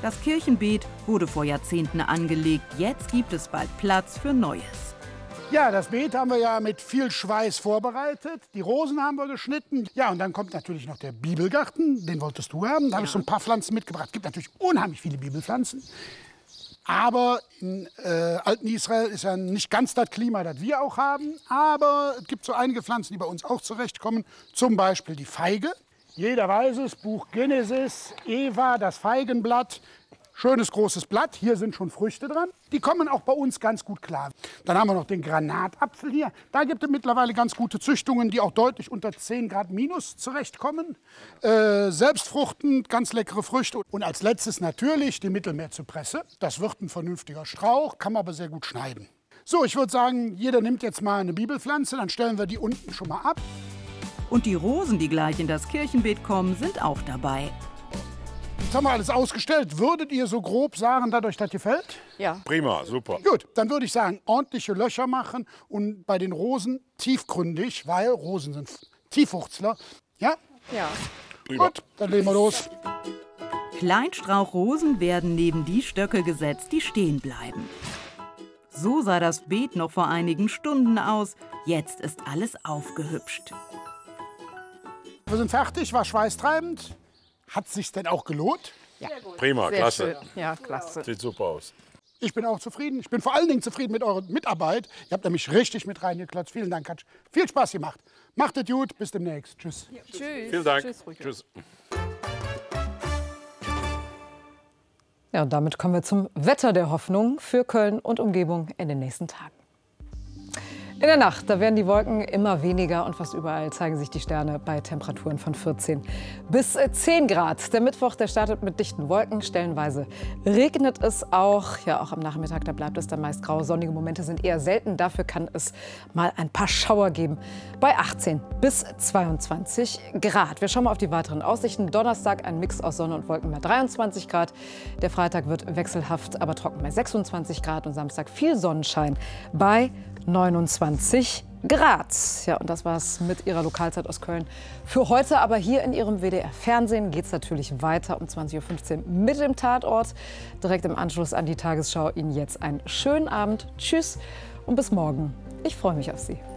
Das Kirchenbeet wurde vor Jahrzehnten angelegt. Jetzt gibt es bald Platz für Neues. Ja, das Beet haben wir ja mit viel Schweiß vorbereitet. Die Rosen haben wir geschnitten. Ja, und dann kommt natürlich noch der Bibelgarten. Den wolltest du haben. Da habe ich so ein paar Pflanzen mitgebracht. Es gibt natürlich unheimlich viele Bibelpflanzen. Aber in alten Israel ist ja nicht ganz das Klima, das wir auch haben. Aber es gibt so einige Pflanzen, die bei uns auch zurechtkommen. Zum Beispiel die Feige. Jeder weiß es, Buch Genesis, Eva, das Feigenblatt. Schönes großes Blatt, hier sind schon Früchte dran. Die kommen auch bei uns ganz gut klar. Dann haben wir noch den Granatapfel hier. Da gibt es mittlerweile ganz gute Züchtungen, die auch deutlich unter 10 Grad minus zurechtkommen. Selbstfruchtend, ganz leckere Früchte. Und als letztes natürlich die Mittelmeerzypresse. Das wird ein vernünftiger Strauch, kann man aber sehr gut schneiden. So, ich würde sagen, jeder nimmt jetzt mal eine Bibelpflanze, dann stellen wir die unten schon mal ab. Und die Rosen, die gleich in das Kirchenbeet kommen, sind auch dabei. Jetzt haben wir alles ausgestellt. Würdet ihr so grob sagen, dass euch das gefällt? Ja. Prima, super. Gut, dann würde ich sagen, ordentliche Löcher machen und bei den Rosen tiefgründig, weil Rosen sind Tiefwurzler. Ja? Ja. Prima. Gut, dann legen wir los. Kleinstrauchrosen werden neben die Stöcke gesetzt, die stehen bleiben. So sah das Beet noch vor einigen Stunden aus. Jetzt ist alles aufgehübscht. Wir sind fertig, war schweißtreibend. Hat es sich denn auch gelohnt? Ja. Prima, Sehr klasse. schön. Ja, klasse. Sieht super aus. Ich bin auch zufrieden. Ich bin vor allen Dingen zufrieden mit eurer Mitarbeit. Ihr habt nämlich richtig mit reingeklotzt. Vielen Dank, Katsch. Viel Spaß gemacht. Macht es gut, bis demnächst. Tschüss. Tschüss. Vielen Dank. Tschüss, Rüdiger. Tschüss. Ja, und damit kommen wir zum Wetter der Hoffnung für Köln und Umgebung in den nächsten Tagen. In der Nacht, da werden die Wolken immer weniger und fast überall zeigen sich die Sterne bei Temperaturen von 14 bis 10 Grad. Der Mittwoch, der startet mit dichten Wolken, stellenweise regnet es auch. Ja, auch am Nachmittag, da bleibt es dann meist grau. Sonnige Momente sind eher selten, dafür kann es mal ein paar Schauer geben. Bei 18 bis 22 Grad. Wir schauen mal auf die weiteren Aussichten. Donnerstag ein Mix aus Sonne und Wolken bei 23 Grad. Der Freitag wird wechselhaft, aber trocken bei 26 Grad und Samstag viel Sonnenschein bei 29 Grad. Ja, und das war's mit Ihrer Lokalzeit aus Köln für heute. Aber hier in Ihrem WDR-Fernsehen geht es natürlich weiter um 20:15 Uhr mit dem Tatort. Direkt im Anschluss an die Tagesschau Ihnen jetzt einen schönen Abend. Tschüss und bis morgen. Ich freue mich auf Sie.